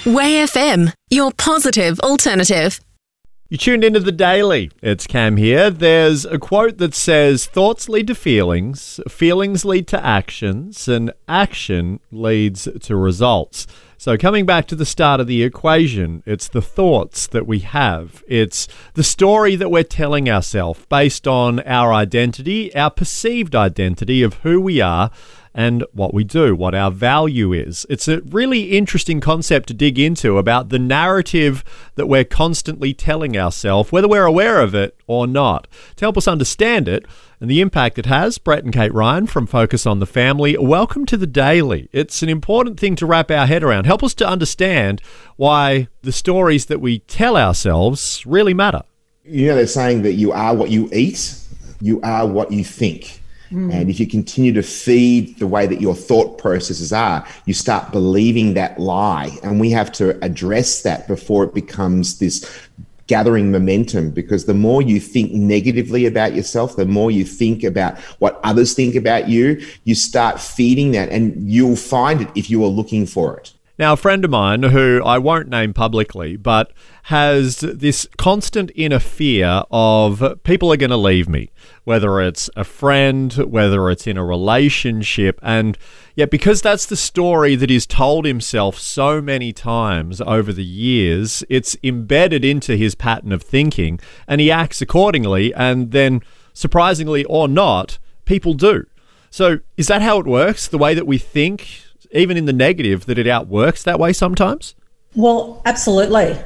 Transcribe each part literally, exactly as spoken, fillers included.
Way F M, your positive alternative. You tuned into The Daily. It's Cam here. There's a quote that says, thoughts lead to feelings, feelings lead to actions, and action leads to results. So coming back to the start of the equation, it's the thoughts that we have. It's the story that we're telling ourselves based on our identity, our perceived identity of who we are and what we do, what our value is. It's a really interesting concept to dig into about the narrative that we're constantly telling ourselves, whether we're aware of it or not. To help us understand it and the impact it has, Brett and Kate Ryan from Focus on the Family, welcome to The Daily. It's an important thing to wrap our head around. Help us to understand why the stories that we tell ourselves really matter. You know, they're saying that you are what you eat, you are what you think. Mm. And if you continue to feed the way that your thought processes are, you start believing that lie. And we have to address that before it becomes this gathering momentum, because the more you think negatively about yourself, the more you think about what others think about you, you start feeding that, and you'll find it if you are looking for it. Now, a friend of mine, who I won't name publicly, but has this constant inner fear of people are going to leave me, whether it's a friend, whether it's in a relationship. And yet, because that's the story that he's told himself so many times over the years, it's embedded into his pattern of thinking, and he acts accordingly. And then, surprisingly or not, people do. So is that how it works? The way that we think, even in the negative, that it outworks that way sometimes? Well, absolutely.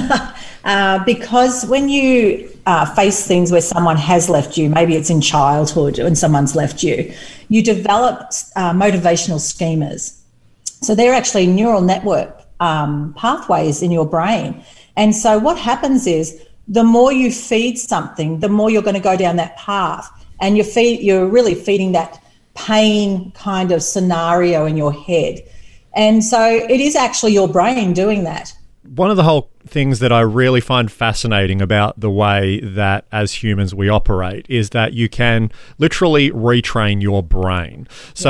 uh, because when you uh, face things where someone has left you, maybe it's in childhood when someone's left you, you develop uh, motivational schemas. So they're actually neural network um, pathways in your brain. And so what happens is the more you feed something, the more you're going to go down that path. And you're, feed, you're really feeding that pain kind of scenario in your head. And so it is actually your brain doing that. One of the whole things that I really find fascinating about the way that as humans we operate is that you can literally retrain your brain. So